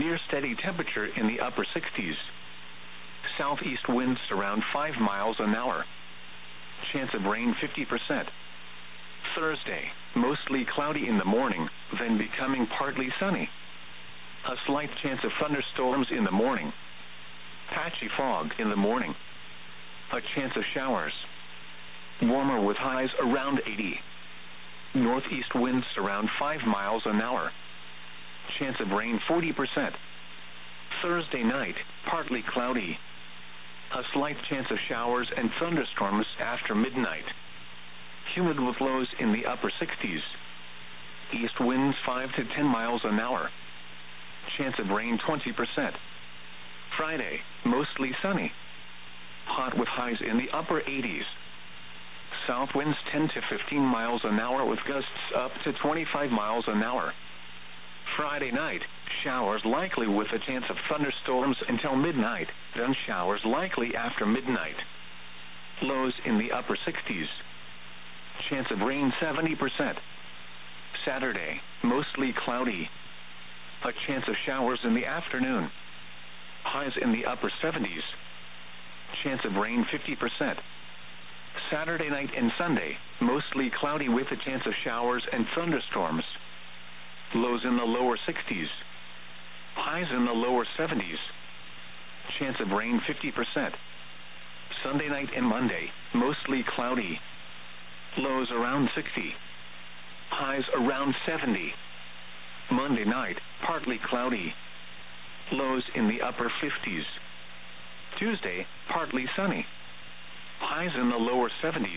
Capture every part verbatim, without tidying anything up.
near steady temperature in the upper sixties. Southeast winds around five miles an hour. Chance of rain fifty percent. Thursday, mostly cloudy in the morning, then becoming partly sunny. A slight chance of thunderstorms in the morning. Patchy fog in the morning. A chance of showers. Warmer with highs around eighty. Northeast winds around five miles an hour. Chance of rain forty percent. Thursday night, partly cloudy. A slight chance of showers and thunderstorms after midnight. Humid with lows in the upper sixties. East winds five to ten miles an hour. Chance of rain twenty percent. Friday, mostly sunny. Hot with highs in the upper eighties. South winds ten to fifteen miles an hour with gusts up to twenty-five miles an hour. Friday night, showers likely with a chance of thunderstorms until midnight, then showers likely after midnight. Lows in the upper sixties. Chance of rain seventy percent. Saturday, mostly cloudy. A chance of showers in the afternoon. Highs in the upper seventies. Chance of rain fifty percent. Saturday night and Sunday, mostly cloudy with a chance of showers and thunderstorms. Lows in the lower sixties. Highs in the lower seventies. Chance of rain fifty percent. Sunday night and Monday, mostly cloudy. Lows around sixty. Highs around seventy. Monday night, partly cloudy. Lows in the upper fifties. Tuesday, partly sunny. Highs in the lower seventies.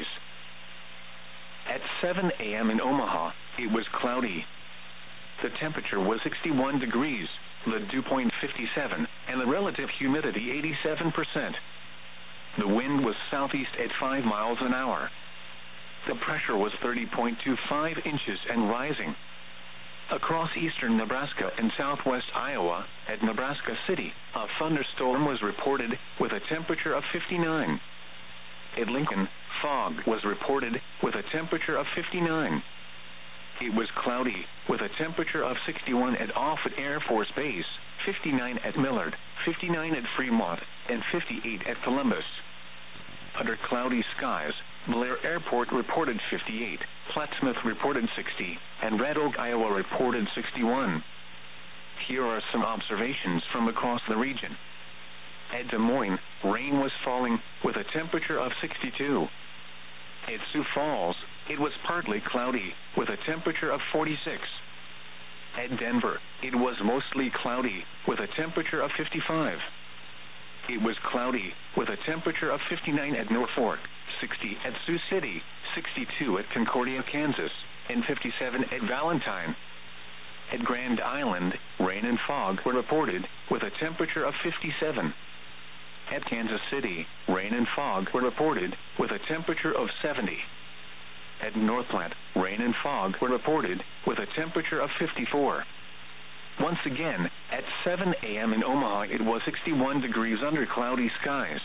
At seven a m in Omaha, it was cloudy. The temperature was sixty-one degrees, the dew point fifty-seven, and the relative humidity eighty-seven percent. The wind was southeast at five miles an hour. The pressure was thirty point two five inches and rising. Across eastern Nebraska and southwest Iowa, at Nebraska City, a thunderstorm was reported with a temperature of fifty-nine. At Lincoln, fog was reported with a temperature of fifty-nine. It was cloudy with a temperature of sixty-one at Offutt Air Force Base, fifty-nine at Millard, fifty-nine at Fremont, and fifty-eight at Columbus. Under cloudy skies, Blair Airport reported fifty-eight, Plattsmouth reported sixty, and Red Oak, Iowa reported sixty-one. Here are some observations from across the region. At Des Moines, rain was falling with a temperature of sixty-two. At Sioux Falls, it was partly cloudy with a temperature of forty-six. At Denver, it was mostly cloudy with a temperature of fifty-five. It was cloudy with a temperature of fifty-nine at Norfolk, sixty at Sioux City, sixty-two at Concordia, Kansas, and fifty-seven at Valentine. At Grand Island, rain and fog were reported with a temperature of fifty-seven. At Kansas City, rain and fog were reported with a temperature of seventy. At North Platte, rain and fog were reported with a temperature of fifty-four. Once again, at seven a m in Omaha, it was sixty-one degrees under cloudy skies.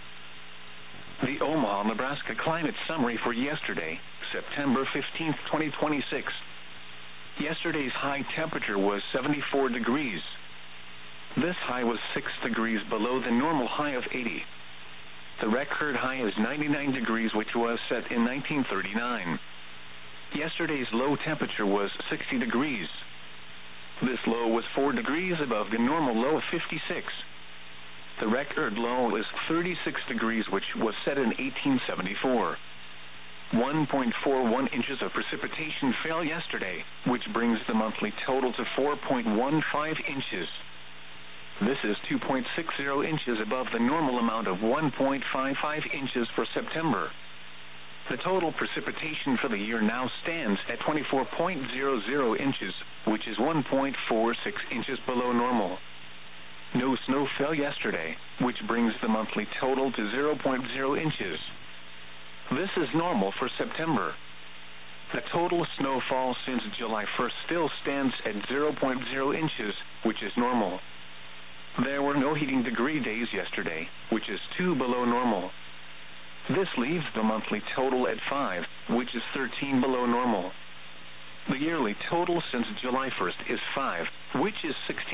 The Omaha, Nebraska climate summary for yesterday, September fifteenth, twenty twenty-six. Yesterday's high temperature was seventy-four degrees. This high was six degrees below the normal high of eighty. The record high is ninety-nine degrees, which was set in nineteen thirty-nine. Yesterday's low temperature was sixty degrees. This low was four degrees above the normal low of fifty-six. The record low is thirty-six degrees, which was set in eighteen seventy-four. one point four one inches of precipitation fell yesterday, which brings the monthly total to four point one five inches. This is two point six zero inches above the normal amount of one point five five inches for September. The total precipitation for the year now stands at twenty-four point zero zero inches, which is one point four six inches below normal. No snow fell yesterday, which brings the monthly total to zero point zero inches. This is normal for September. The total snowfall since July first still stands at zero point zero inches, which is normal. There were no heating degree days yesterday, which is two below normal. This leaves the monthly total at five, which is thirteen below normal. The yearly total since July first is five, which is sixteen